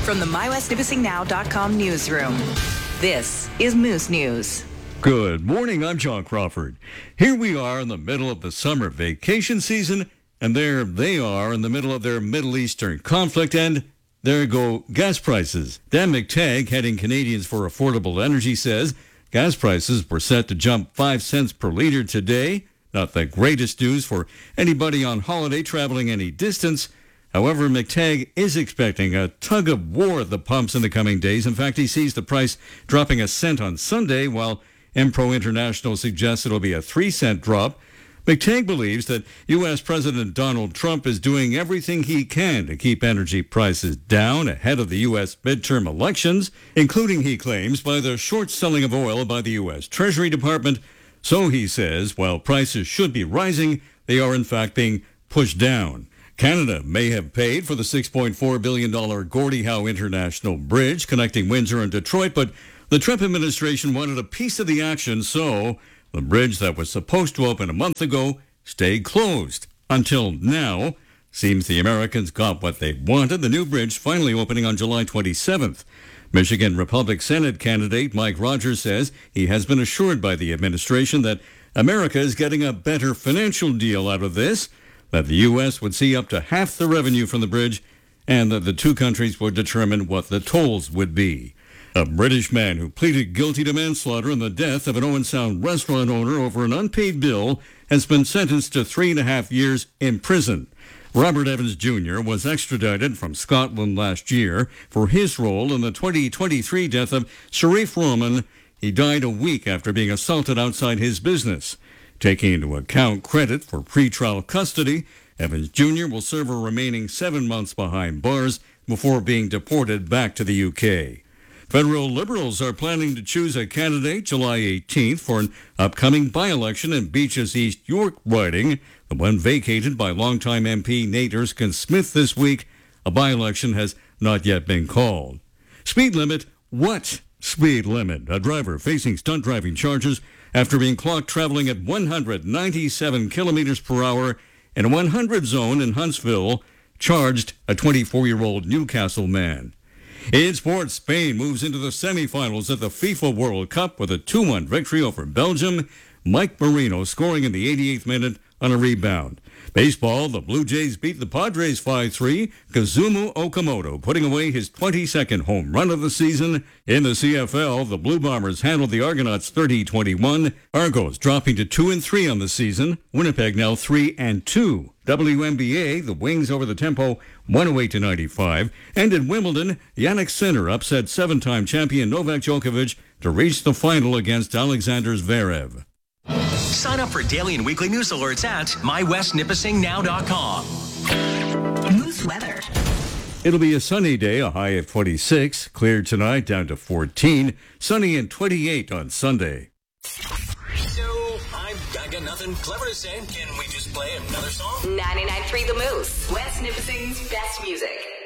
From the MyWestNipissingNow.com newsroom, this is Moose News. Good morning, I'm John Crawford. Here we are in the middle of the summer vacation season, and there they are in the middle of their Middle Eastern conflict, and there go gas prices. Dan McTagg, heading Canadians for Affordable Energy, says gas prices were set to jump 5 cents per liter today. Not the greatest news for anybody on holiday traveling any distance. However, McTagg is expecting a tug of war at the pumps in the coming days. In fact, he sees the price dropping a cent on Sunday, while Empro International suggests it'll be a 3-cent drop. McTagg believes that U.S. President Donald Trump is doing everything he can to keep energy prices down ahead of the U.S. midterm elections, including, he claims, by the short selling of oil by the U.S. Treasury Department. So he says, while prices should be rising, they are in fact being pushed down. Canada may have paid for the $6.4 billion Gordie Howe International Bridge connecting Windsor and Detroit, but the Trump administration wanted a piece of the action, so the bridge that was supposed to open a month ago stayed closed until now. Seems the Americans got what they wanted, the new bridge finally opening on July 27th. Michigan Republican Senate candidate Mike Rogers says he has been assured by the administration that America is getting a better financial deal out of this, that the U.S. would see up to half the revenue from the bridge, and that the two countries would determine what the tolls would be. A British man who pleaded guilty to manslaughter in the death of an Owen Sound restaurant owner over an unpaid bill has been sentenced to 3.5 years in prison. Robert Evans Jr. was extradited from Scotland last year for his role in the 2023 death of Sharif Roman. He died a week after being assaulted outside his business. Taking into account credit for pretrial custody, Evans Jr. will serve a remaining 7 months behind bars before being deported back to the UK. Federal Liberals are planning to choose a candidate July 18th for an upcoming by-election in Beaches East York riding, the one vacated by longtime MP Nate Erskine-Smith this week. A by-election has not yet been called. Speed limit? What speed limit? A driver facing stunt driving charges after being clocked traveling at 197 kilometers per hour in a 100 zone in Huntsville charged a 24-year-old Newcastle man. In sports, Spain moves into the semifinals at the FIFA World Cup with a 2-1 victory over Belgium. Mike Marino scoring in the 88th minute on a rebound. Baseball, the Blue Jays beat the Padres 5-3. Kazumu Okamoto putting away his 22nd home run of the season. In the CFL, the Blue Bombers handled the Argonauts 30-21. Argos dropping to 2-3 on the season. Winnipeg now 3-2. WNBA, the Wings over the Tempo 108-95. And in Wimbledon, Jannik Sinner upset 7-time champion Novak Djokovic to reach the final against Alexander Zverev. Sign up for daily and weekly news alerts at MyWestNipissingNow.com. Moose weather. It'll be a sunny day, a high of 26. Clear tonight, down to 14. Sunny and 28 on Sunday. So, I got nothing clever to say. Can we just play another song? 99.3 The Moose. West Nipissing's best music.